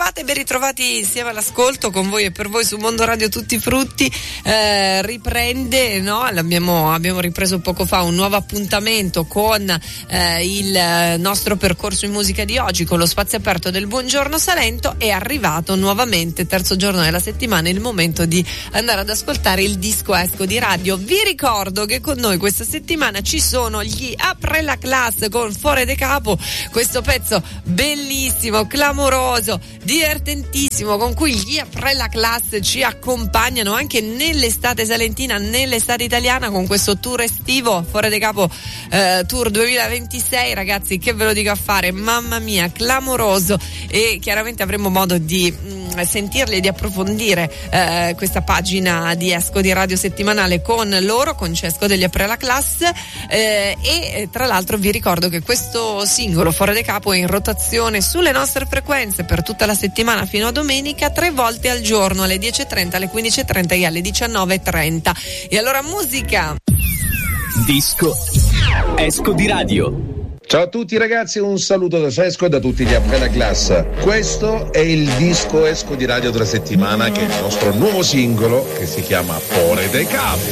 ben ritrovati insieme all'ascolto con voi e per voi su Mondo Radio Tutti Frutti. Riprende, no? Abbiamo ripreso poco fa un nuovo appuntamento con il nostro percorso in musica di oggi, con lo spazio aperto del Buongiorno Salento. È arrivato nuovamente, terzo giorno della settimana, il momento di andare ad ascoltare il disco esco di radio. Vi ricordo che con noi questa settimana ci sono gli Après la Classe con Fuori de Capo, questo pezzo bellissimo, clamoroso, divertentissimo, con cui gli Après la Classe ci accompagnano anche nell'estate salentina, nell'estate italiana, con questo tour estivo Fuori de Capo Tour 2026. Ragazzi, che ve lo dico a fare, mamma mia, clamoroso, e chiaramente avremo modo di sentirli e di approfondire questa pagina di Esco di Radio settimanale con loro, con Cesco degli Après la Classe, e tra l'altro vi ricordo che questo singolo Fuori de Capo è in rotazione sulle nostre frequenze per tutta la settimana fino a domenica, 3 volte al giorno, alle 10.30, alle 15.30 e alle 19.30. E allora musica. Disco Esco di Radio. Ciao a tutti ragazzi, un saluto da Cesco e da tutti gli Après la Classe. Questo è il disco esco di radio della settimana, che è il nostro nuovo singolo che si chiama Fuori de Capo.